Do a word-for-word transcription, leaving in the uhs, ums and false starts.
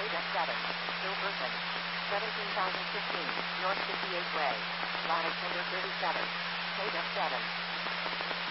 seven, Gilberton, seventeen thousand fifteen, North fifty-eighth Way, latitude thirty-seven, K seven.